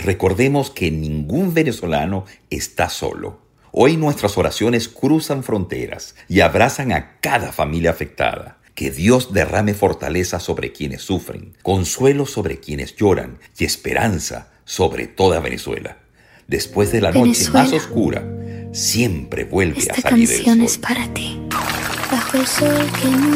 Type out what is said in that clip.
recordemos que ningún venezolano está solo. Hoy nuestras oraciones cruzan fronteras y abrazan a cada familia afectada. Que Dios derrame fortaleza sobre quienes sufren, consuelo sobre quienes lloran y esperanza sobre toda Venezuela. Después de la noche más oscura, siempre vuelve a salir el sol. Esta canción es para ti. Bajo el sol que